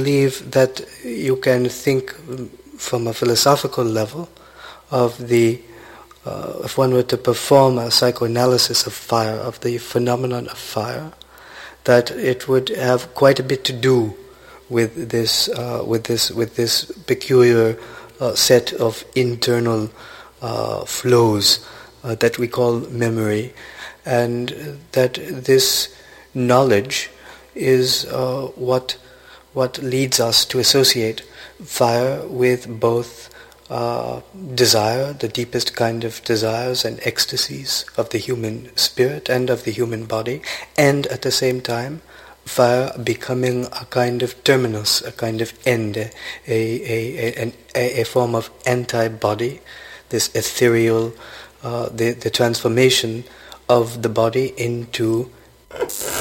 believe that you can think from a philosophical level of the if one were to perform a psychoanalysis of fire, of the phenomenon of fire, that it would have quite a bit to do with this peculiar set of internal flows that we call memory, and that this knowledge is what leads us to associate fire with both desire, the deepest kind of desires and ecstasies of the human spirit and of the human body, and at the same time fire becoming a kind of terminus, a kind of end, a form of anti-body, this ethereal, the transformation of the body into